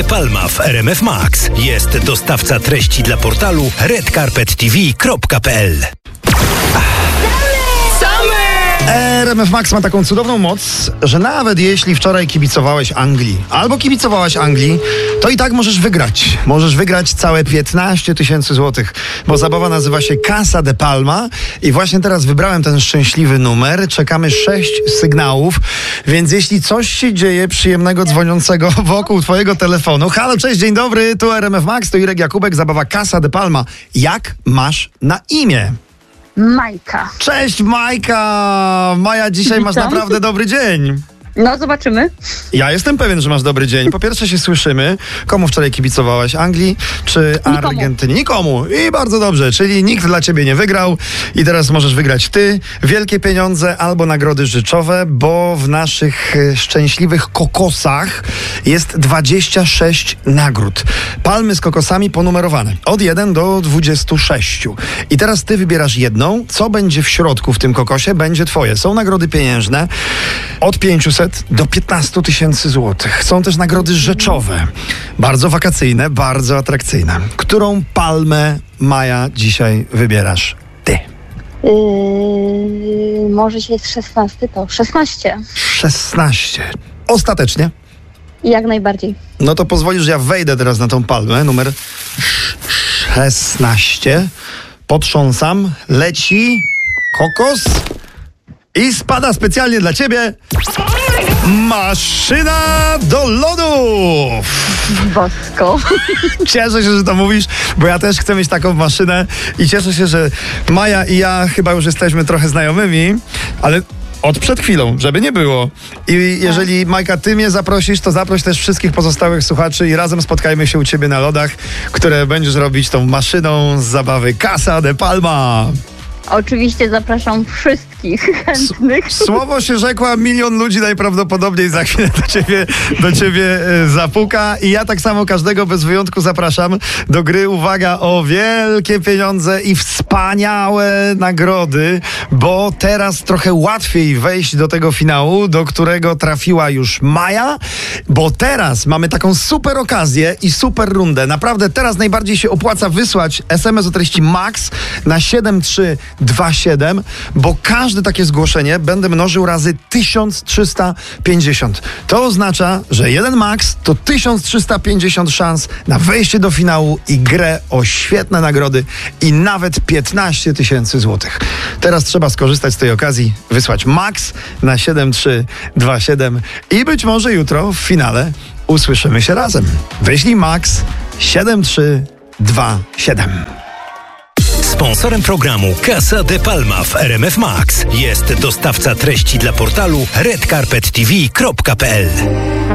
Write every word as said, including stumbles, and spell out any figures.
Palma w R M F Max. Jest dostawca treści dla portalu red carpet t v kropka p l. R M F Max ma taką cudowną moc, że nawet jeśli wczoraj kibicowałeś Anglii albo kibicowałaś Anglii, to i tak możesz wygrać. Możesz wygrać całe piętnaście tysięcy złotych, bo zabawa nazywa się Casa de Palma i właśnie teraz wybrałem ten szczęśliwy numer. Czekamy sześć sygnałów, więc jeśli coś się dzieje przyjemnego dzwoniącego wokół twojego telefonu. Halo, cześć, dzień dobry, tu R M F Max, to Irek Jakubek, zabawa Casa de Palma. Jak masz na imię? Majka. Cześć Majka! Maja, dzisiaj Witam. masz naprawdę dobry dzień. No, zobaczymy. Ja jestem pewien, że masz dobry dzień. Po pierwsze się słyszymy. Komu wczoraj kibicowałaś? Anglii czy Nikomu. Argentynie? Nikomu. I bardzo dobrze, czyli nikt dla ciebie nie wygrał i teraz możesz wygrać ty wielkie pieniądze albo nagrody życzowe, bo w naszych e, szczęśliwych kokosach jest dwadzieścia sześć nagród. Palmy z kokosami ponumerowane. Od jeden do dwudziestu sześciu. I teraz ty wybierasz jedną. Co będzie w środku w tym kokosie, będzie twoje. Są nagrody pieniężne od pięciuset do piętnastu tysięcy złotych. Są też nagrody rzeczowe. Bardzo wakacyjne, bardzo atrakcyjne. Którą palmę, Maja, dzisiaj wybierasz ty? Yy, może się jest szesnasty, to szesnaście. szesnaście. Ostatecznie? Jak najbardziej. No to pozwolisz, że ja wejdę teraz na tą palmę. Numer szesnaście. Potrząsam. Leci kokos. I spada specjalnie dla ciebie maszyna do lodów. Bosko. Cieszę się, że to mówisz, bo ja też chcę mieć taką maszynę i cieszę się, że Maja i ja chyba już jesteśmy trochę znajomymi, ale od przed chwilą, żeby nie było. I jeżeli, Majka, ty mnie zaprosisz, to zaproś też wszystkich pozostałych słuchaczy i razem spotkajmy się u ciebie na lodach, które będziesz robić tą maszyną z zabawy Casa de Palma. Oczywiście zapraszam wszystkich chętnych. Słowo się rzekła, milion ludzi najprawdopodobniej za chwilę do ciebie, do ciebie e, zapuka i ja tak samo każdego bez wyjątku zapraszam do gry. Uwaga, o wielkie pieniądze i wspaniałe nagrody, bo teraz trochę łatwiej wejść do tego finału, do którego trafiła już Maja, bo teraz mamy taką super okazję i super rundę. Naprawdę teraz najbardziej się opłaca wysłać es em es o treści MAX na siedem trzy dwa siedem, bo każde takie zgłoszenie będę mnożył razy tysiąc trzysta pięćdziesiąt. To oznacza, że jeden max to tysiąc trzysta pięćdziesiąt szans na wejście do finału i grę o świetne nagrody i nawet piętnaście tysięcy złotych. Teraz trzeba skorzystać z tej okazji, wysłać max na siedem trzy dwa siedem i być może jutro w finale usłyszymy się razem. Wyślij max siedem trzy dwa siedem. Sponsorem programu Casa de Palma w R M F Max jest dostawca treści dla portalu red carpet t v kropka p l.